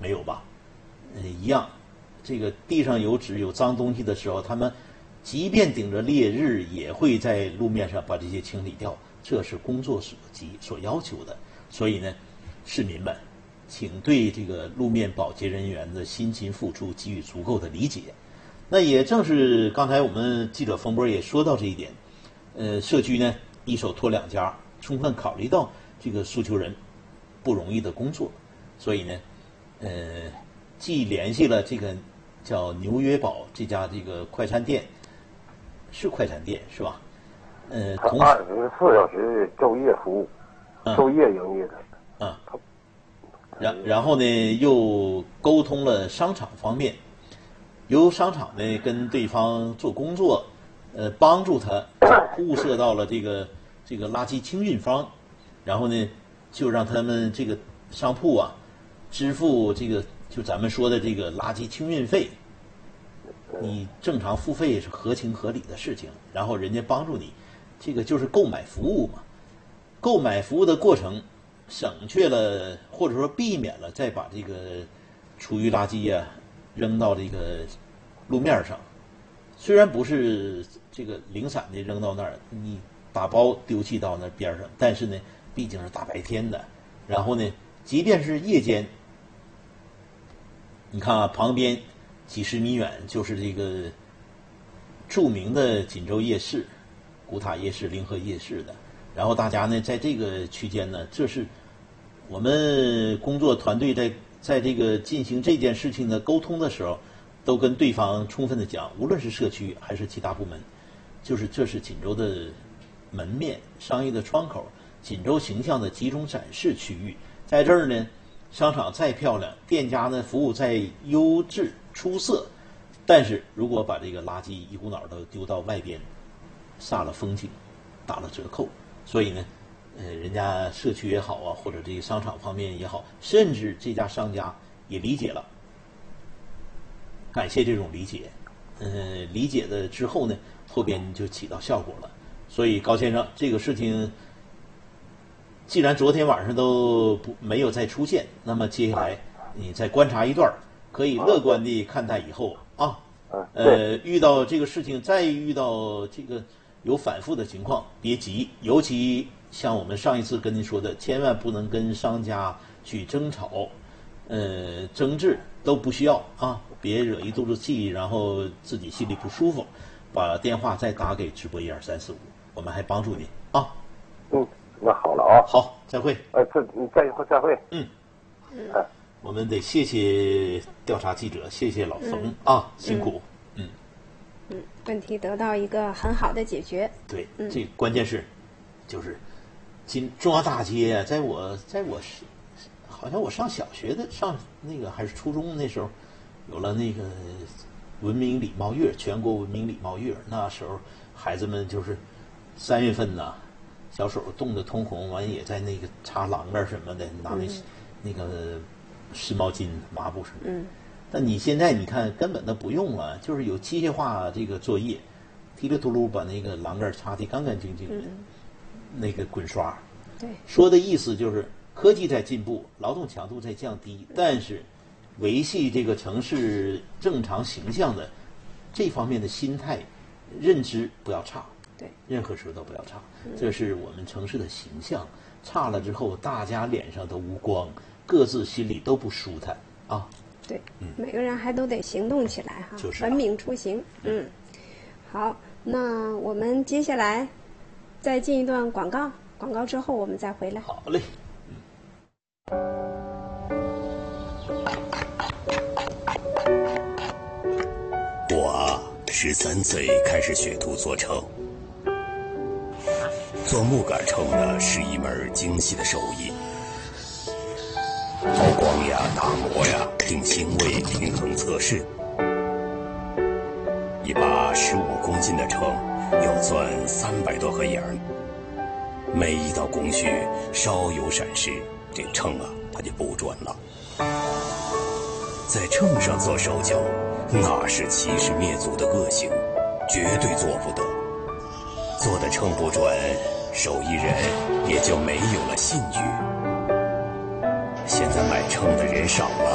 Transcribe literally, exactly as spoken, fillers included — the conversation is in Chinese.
没有吧？呃，一样，这个地上有纸有脏东西的时候，他们即便顶着烈日，也会在路面上把这些清理掉，这是工作所及所要求的。所以呢，市民们，请对这个路面保洁人员的辛勤付出给予足够的理解。那也正是刚才我们记者冯波也说到这一点，呃，社区呢一手托两家，充分考虑到这个诉求人不容易的工作，所以呢，呃，既联系了这个叫牛约堡这家这个快餐店，是快餐店是吧？呃，同时二十四小时昼夜服务，昼夜营业的。 嗯。然然后呢，又沟通了商场方面。由商场呢跟对方做工作，呃，帮助他物色到了这个这个垃圾清运方，然后呢，就让他们这个商铺啊支付这个就咱们说的这个垃圾清运费，你正常付费是合情合理的事情，然后人家帮助你，这个就是购买服务嘛。购买服务的过程省却了或者说避免了再把这个厨余垃圾呀、啊扔到这个路面上，虽然不是这个零散的扔到那儿，你打包丢弃到那边上，但是呢，毕竟是大白天的。然后呢，即便是夜间，你看啊，旁边几十米远就是这个著名的锦州夜市、古塔夜市、临河夜市的。然后大家呢，在这个区间呢，这是我们工作团队在。在这个进行这件事情的沟通的时候，都跟对方充分的讲，无论是社区还是其他部门，就是这是锦州的门面、商业的窗口，锦州形象的集中展示区域。在这儿呢，商场再漂亮，店家呢服务再优质出色，但是如果把这个垃圾一股脑的丢到外边，煞了风景，打了折扣。所以呢，呃，人家社区也好啊，或者这个商场方面也好，甚至这家商家也理解了，感谢这种理解，呃，理解的之后呢，后边就起到效果了。所以高先生，这个事情既然昨天晚上都不没有再出现，那么接下来你再观察一段，可以乐观地看待以后啊，呃，遇到这个事情，再遇到这个有反复的情况，别急，尤其。像我们上一次跟您说的，千万不能跟商家去争吵，呃，争执都不需要啊，别惹一肚子气，然后自己心里不舒服，把电话再打给直播一二三四五，我们还帮助您啊。 嗯，那好了啊。 好，再会。 哎，这再会再会。 嗯。哎，我们得谢谢调查记者，谢谢老冯、嗯、啊，辛苦。嗯。 嗯，问题得到一个很好的解决。 对，嗯、这关键是，就是。今中央大街啊，在我在我是好像我上小学的上那个还是初中那时候，有了那个文明礼貌月，全国文明礼貌月。那时候孩子们就是三月份呐，小手冻得通红，完也在那个擦栏杆什么的，拿那、嗯、那个湿毛巾、抹布什么的。 嗯。 但你现在你看根本都不用了，就是有机械化这个作业，提溜秃噜把那个栏杆擦得干干净净的。嗯，那个滚刷， 对， 说的意思就是科技在进步，劳动强度在降低，但是维系这个城市正常形象的这方面的心态、认知不要差。 对， 任何时候都不要差，这是我们城市的形象。差了之后，大家脸上都无光，各自心里都不舒坦啊。 对，嗯，每个人还都得行动起来哈， 就是、啊、 文明出行。嗯，好，那我们接下来。再进一段广告，广告之后我们再回来。 好嘞。 我十三岁开始学徒做秤，做木杆秤呢是一门精细的手艺，抛光呀、打磨呀、定星位、平衡测试。一把十五公斤的秤要钻三百多个眼儿，每一道工序稍有闪失，这秤啊它就不准了。在秤上做手脚，那是欺师灭祖的恶行，绝对做不得。做的秤不准，手艺人也就没有了信誉。现在买秤的人少了，